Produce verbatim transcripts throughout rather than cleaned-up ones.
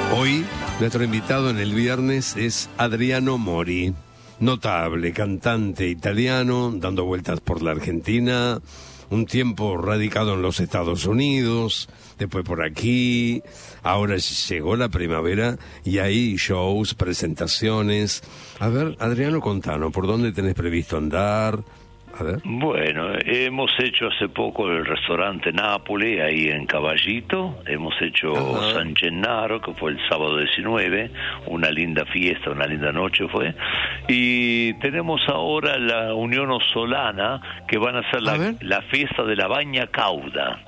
Hoy, nuestro invitado en el viernes es Adriano Mori, notable cantante italiano, dando vueltas por la Argentina, un tiempo radicado en los Estados Unidos, después por aquí, ahora llegó la primavera y hay shows, presentaciones. A ver, Adriano, contanos, ¿por dónde tenés previsto andar? A ver. Bueno, hemos hecho hace poco el restaurante Nápoles, ahí en Caballito, hemos hecho Ajá. San Gennaro, que fue el sábado diecinueve, una linda fiesta, una linda noche fue, y tenemos ahora la Unión Solana, que van a hacer A la, ver. la fiesta de la Baña Cauda.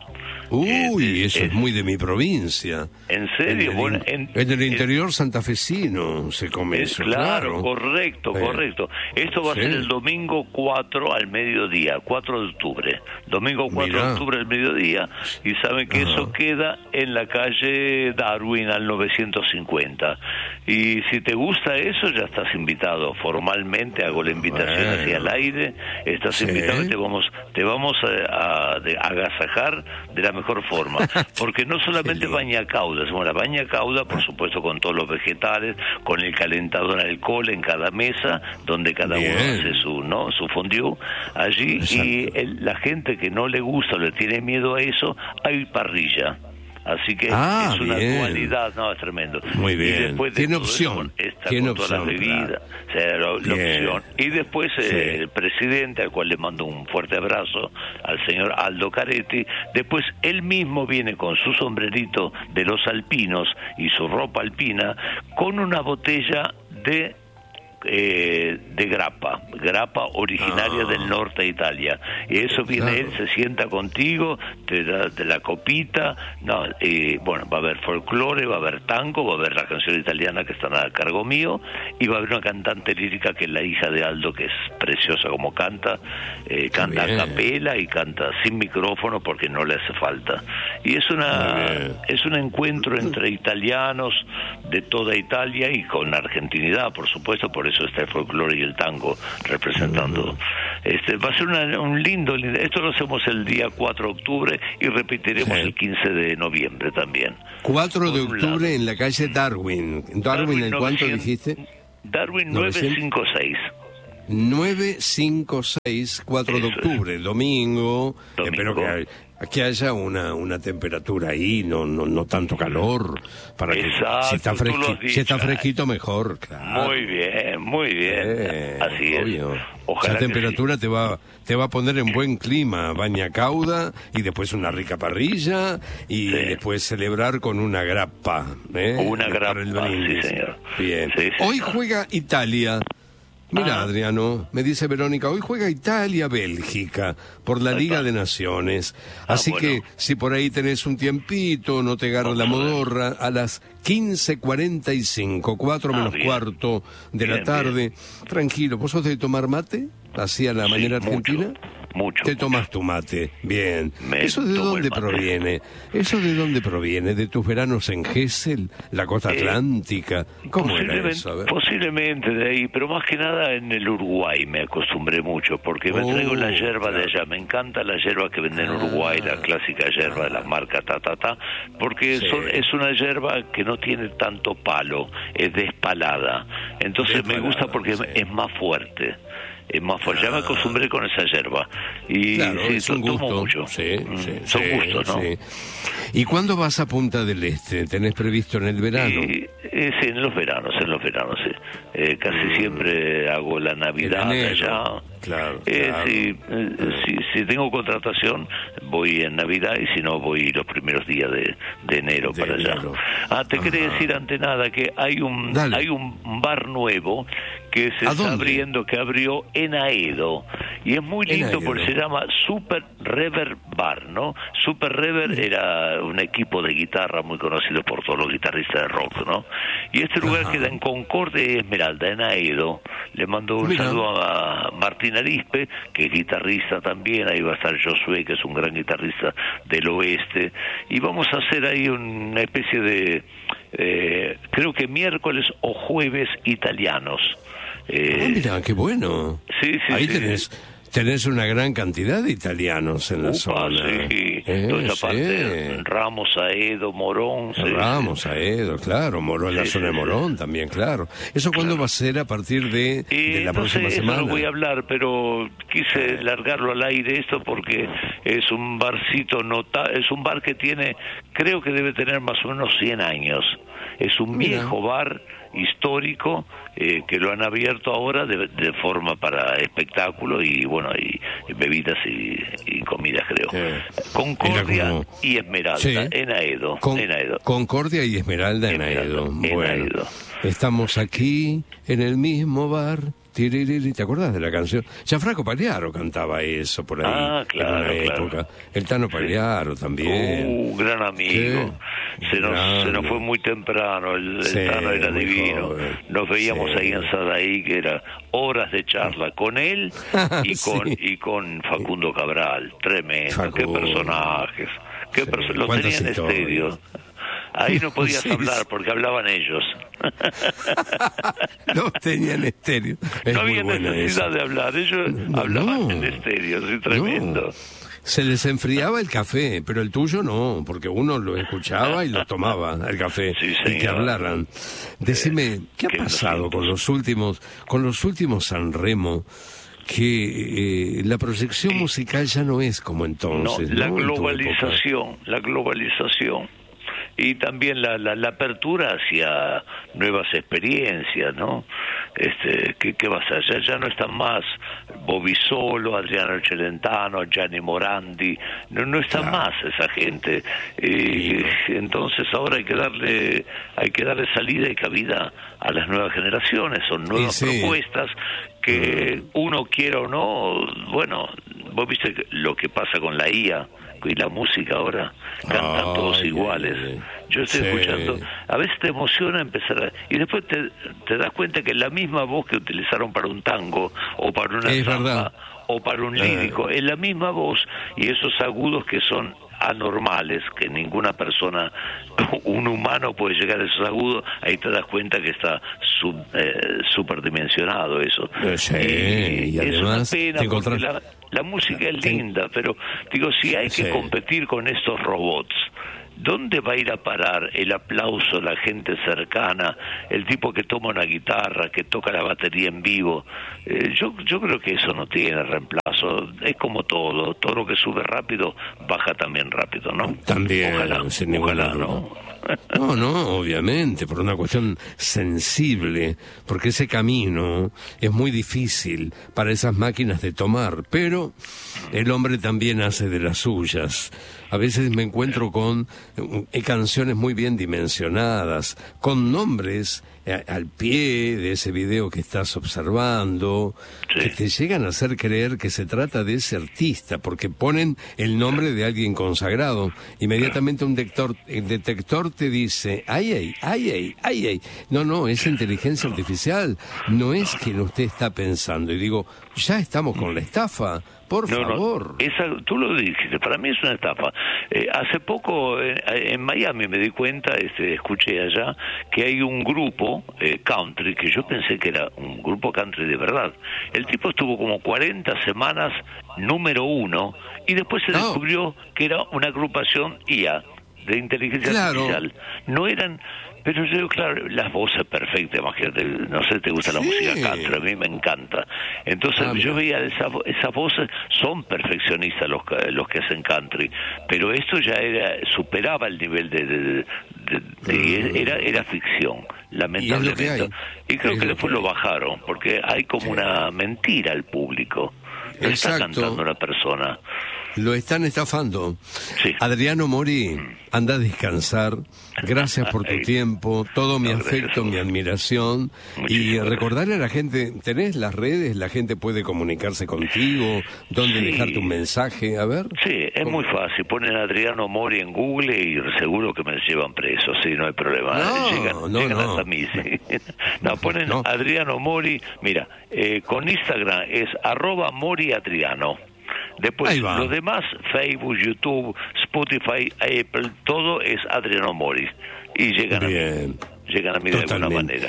Uy, Eh, eso eh, es muy de mi provincia. ¿En serio? En el, Bueno, in- en- en el en- interior santafesino se come Es eso, claro, claro. correcto, Eh, correcto. Esto va sí. a ser el domingo cuatro al mediodía, cuatro de octubre. Domingo cuatro Mirá. de octubre al mediodía, y saben que Ajá. eso queda en la calle Darwin al novecientos cincuenta. Y si te gusta eso, ya estás invitado formalmente, hago la invitación Bueno. hacia el aire, estás Sí. invitado y te vamos, te vamos a, a- de- a agasajar de la mejor forma. Porque no solamente lindo. baña cauda, sino la baña cauda, por supuesto, con todos los vegetales, con el calentador al alcohol en cada mesa, donde cada Bien. uno hace su, ¿no?, su fondue allí. Exacto. Y el- la gente que no le gusta o le tiene miedo a eso, hay parrilla. Así que Ah, es una bien. dualidad, no, es tremendo. Muy Y bien. después de Tiene todo opción. eso, está Tiene con toda la opción, bebida, claro. o sea, la, la Bien. opción. Y después eh, Sí. el presidente, al cual le mando un fuerte abrazo, al señor Aldo Caretti, después él mismo viene con su sombrerito de los alpinos y su ropa alpina, con una botella de eh, de grappa, grappa originaria Ah. del norte de Italia. Y eso viene Claro. él, se sienta contigo, te da de la copita, no, eh, bueno, va a haber folclore, va a haber tango, va a haber la canción italiana que están a cargo mío, y va a haber una cantante lírica que es la hija de Aldo, que es preciosa como canta, eh, canta bien. a capela y canta sin micrófono porque no le hace falta. Y es Muy una bien. es un encuentro entre italianos de toda Italia y con argentinidad, por supuesto, por eso está el folclore y el tango representando. Este va a ser una- un lindo, lindo, esto lo hacemos el día cuatro de octubre y repetiremos Sí. el quince de noviembre también. cuatro de Por un lado. octubre en la calle Darwin. ¿Darwin en cuánto novecientos dijiste? Darwin novecientos. novecientos cincuenta y seis. nueve cinco seis, cuatro de Eso es. octubre, domingo. Domingo. Espero que, hay- que haya una, una temperatura ahí, no, no, no tanto calor. Para que Exacto, si está, tú lo has fresqui- si está dicho. fresquito, mejor. Claro. Muy bien, muy bien. Eh, Así es. obvio. Ojalá Esa que temperatura te va te va a poner en buen clima, baña cauda y después una rica parrilla y Sí. después celebrar con una grappa. ¿eh? Una Para grappa, el sí, brindis. señor. Bien. Sí, sí, Hoy señor. juega Italia. Mira, Ah. Adriano, me dice Verónica, hoy juega Italia-Bélgica por la Ahí Liga está. de Naciones. Ah, Así bueno. que si por ahí tenés un tiempito, no te agarra la Vamos a ver. modorra, a las quince cuarenta y cinco, cuatro Ah, menos bien. cuarto de la Bien, tarde. Tranquilo, ¿vos sos de tomar mate? ¿Así a la Sí, manera mucho, argentina? mucho, Te mucho. tomas tu mate, bien. Me ¿Eso de tomo dónde el mate. proviene? ¿Eso de dónde proviene? ¿De tus veranos en Gesell, la costa Eh, atlántica? ¿Cómo era Posiblemente, eso? A ver. posiblemente de ahí, pero más que nada en el Uruguay me acostumbré mucho, porque me Oh, traigo la yerba de claro. allá. Me encanta la yerba que venden en Ah. Uruguay, la clásica yerba de la marca ta ta ta, porque Sí. son- es una yerba que no tiene tanto palo, es despalada. Entonces me Despalada, gusta porque sí. es más fuerte. Es más fuerte. Ya me Ah. acostumbré con esa yerba. Y Claro, sí, es un to- tomo gusto. mucho. Sí, Mm, sí, son sí, gustos, ¿no? sí. ¿Y cuándo vas a Punta del Este? ¿Tenés previsto en el verano? Y, eh, sí, en los veranos, en los veranos, sí. Eh, casi Mm. siempre hago la Navidad En enero. allá. Claro, Eh, claro. sí, eh, si, si tengo contratación, voy en Navidad y si no, voy los primeros días de, de enero De para allá. enero. Ah, te quería Ajá. decir ante nada que hay un Dale. hay un bar nuevo que se ¿A está dónde? abriendo, que abrió en Aedo. Y es muy En lindo Aedo. porque se llama Super Reverb Bar, ¿no? Super Reverb era un equipo de guitarra muy conocido por todos los guitarristas de rock, ¿no? Y este lugar Ajá. queda en Concordia y Esmeralda, en Aedo. Le mando un Mira. saludo a Martín Arispe, que es guitarrista también. Ahí va a estar Josué, que es un gran guitarrista del oeste. Y vamos a hacer ahí una especie de, eh, creo que miércoles o jueves italianos. Eh, Ah, mira, qué bueno. sí, sí, Ahí sí. tenés, Tenés una gran cantidad de italianos en la Upa, zona. Sí, eh, toda esa sí. parte, Ramos, Aedo, Morón. Sí, Ramos, Aedo, claro, Morón, sí, la zona sí, de Morón sí. también, claro. ¿Eso cuándo claro. va a ser? ¿A partir de, eh, de la no próxima sé, semana? Eso no voy a hablar, pero quise eh. largarlo al aire esto porque es un barcito nota, es un bar que tiene, creo que debe tener más o menos cien años. Es un Mira. viejo bar histórico eh, que lo han abierto ahora de, de forma para espectáculo y bueno y, y bebidas y, y comidas creo eh, Concordia como... y Esmeralda sí. en Aedo, Con... en Aedo Concordia y Esmeralda, Esmeralda en Aedo en bueno Aedo. Estamos aquí en el mismo bar. ¿Te acuerdas de la canción? Gianfranco Pagliaro cantaba eso por ahí ah, claro, en una claro. época. El Tano Pagliaro sí. también. Uh, gran amigo. Se nos, se nos fue muy temprano. El, sí, el Tano era divino. Joven. Nos veíamos sí. ahí en Sadaí, que era horas de charla con él y con sí. y con Facundo Cabral. Tremendo. Facundo. Qué personajes. Qué sí. perso- Los tenían en estéreo. Ahí no podías sí, hablar porque hablaban ellos. No tenían estéreo. Es no había necesidad eso. de hablar, ellos no, hablaban no. en estéreo, sí, tremendo. No. Se les enfriaba el café, pero el tuyo no, porque uno lo escuchaba y lo tomaba, el café, sí, y que hablaran. Decime, ¿qué ha ¿Qué pasado con los últimos, con los últimos San Remo? Que eh, la proyección musical ya no es como entonces. No, la ¿no? globalización, la globalización. Y también la, la, la apertura hacia nuevas experiencias, ¿no? Este, ¿qué, qué va a ser? Ya, ya no están más Bobby Solo, Adriano Celentano, Gianni Morandi, no, no está claro. más esa gente. Eh, sí. Entonces ahora hay que darle, hay que darle salida y cabida a las nuevas generaciones, son nuevas sí, sí. propuestas que uno quiera o no, bueno, vos viste lo que pasa con la I A y la música ahora, cantan oh, todos iguales. Yeah. Yo estoy sí. escuchando, a veces te emociona empezar a, y después te, te das cuenta que la misma voz que utilizaron para un tango o para una es samba verdad. o para un lírico, eh. es la misma voz y esos agudos que son anormales, que ninguna persona, un humano puede llegar a esos agudos, ahí te das cuenta que está sub, eh, superdimensionado eso. Sí, y, y además es una pena te encontras... porque la, la música es linda, pero digo, si hay que sí. competir con estos robots, ¿dónde va a ir a parar el aplauso de la gente cercana, el tipo que toma una guitarra, que toca la batería en vivo? Eh, yo yo creo que eso no tiene reemplazo. Es como todo, todo lo que sube rápido, baja también rápido, ¿no? También, ojalá, sin ojalá, ninguna ¿no? duda. No, no, obviamente, por una cuestión sensible, porque ese camino es muy difícil para esas máquinas de tomar, pero el hombre también hace de las suyas. A veces me encuentro con eh, canciones muy bien dimensionadas, con nombres eh, al pie de ese video que estás observando, sí. que te llegan a hacer creer que se trata de ese artista, porque ponen el nombre de alguien consagrado. Inmediatamente un detector, el detector te dice, ay, ay, ay, ay, ay, ay. No, no, es inteligencia artificial, no es quien usted está pensando. Y digo, ya estamos con la estafa. Por no, favor. No, esa, tú lo dijiste, para mí es una estafa. Eh, hace poco eh, en Miami me di cuenta, este, escuché allá, que hay un grupo eh, country, que yo pensé que era un grupo country de verdad. El tipo estuvo como cuarenta semanas número uno y después se no. descubrió que era una agrupación I A, de inteligencia claro. artificial. No eran... Pero yo, claro, las voces perfectas, imagínate, no sé, te gusta la sí. música country, a mí me encanta. Entonces ah, yo veía esas esas voces, son perfeccionistas los los que hacen country, pero esto ya era superaba el nivel de, de, de, de, de mm. era era ficción, lamentablemente. Y, y creo es que después que lo bajaron, porque hay como sí. una mentira al público. No está cantando una persona. Lo están estafando. Sí. Adriano Mori, anda a descansar. Gracias por tu tiempo, todo mi no, afecto, mi admiración. Muchísimas y recordarle a la gente, ¿tenés las redes? La gente puede comunicarse contigo, dónde sí. dejarte un mensaje, a ver. Sí, es ¿Cómo? muy fácil. Ponen Adriano Mori en Google y seguro que me llevan preso, sí, no hay problema. No, llegan no, llegan no. hasta mí, sí. No, ponen no. Adriano Mori, mira, eh, con Instagram es arroba Mori Adriano. Después, los demás, Facebook, YouTube, Spotify, Apple, todo es Adriano Mori. Y llegan Bien. a mí, llegan a mí de alguna manera.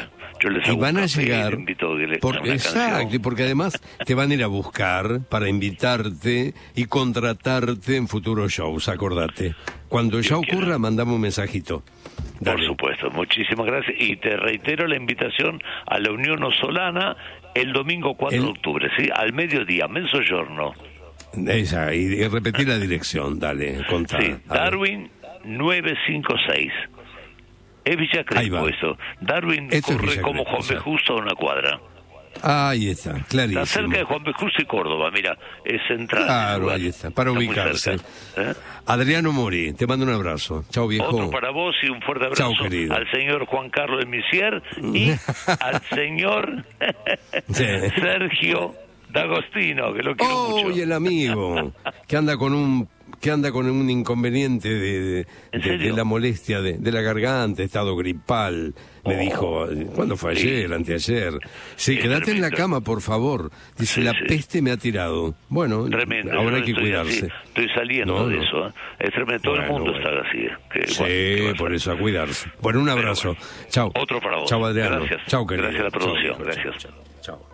Yo les y hago van un a café y llegar le invito a que le- a por, una exacto, canción. porque además te van a ir a buscar para invitarte y contratarte en futuros shows, acordate. Cuando ya Dios ocurra, quiera. mandame un mensajito. Por Dale. supuesto, muchísimas gracias. Y te reitero la invitación a la Unión Osolana el domingo cuatro El- de octubre, ¿sí? Al mediodía, mezzogiorno. Esa, y, y repetir la dirección, dale, contá. Sí, A ver. Darwin novecientos cincuenta y seis. Es Villa Ahí va. Crespo eso. Darwin Esto es corre Villa como Crespo, Juan o sea. B. Justo a una cuadra. Ahí está, Está clarísimo. cerca de Juan B. Justo y Córdoba, mira, es central. el Claro, lugar. ahí está, para muy ubicarse. cerca, ¿eh? Adriano Mori, te mando un abrazo. Chao, viejo. Otro para vos y un fuerte abrazo Chao, querido. al señor Juan Carlos de Misier y al señor Sí. Sergio D'Agostino, que lo quiero Oh, mucho. y el amigo, que anda con un que anda con un inconveniente de, de, ¿En de- serio? de la molestia de, de la garganta, estado gripal. Me Oh. dijo, ¿cuándo fue Sí. ayer, anteayer? Sí, Es quédate en la tremendo. cama, por favor. Dice, Sí, la sí. peste me ha tirado. Bueno, Tremendo. ahora yo hay que estoy cuidarse. así, estoy saliendo No, de no. eso. ¿eh? Es tremendo. Todo el Bueno, mundo bueno. está así. ¿eh? Que, Sí, bueno, ¿qué va a por hacer? eso, a cuidarse. Bueno, un abrazo. bueno. Chao. Otro para vos. Chao, Adriano. Gracias. Chao, querido. Gracias a la Chao, producción. viejo. Gracias. Chao, chao.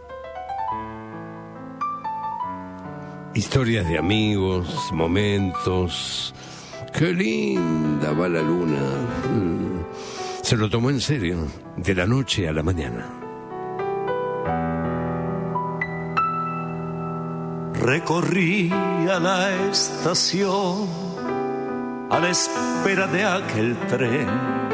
Historias de amigos, momentos. Qué linda va la luna. Mm. Se lo tomó en serio, de la noche a la mañana. Recorría la estación a la espera de aquel tren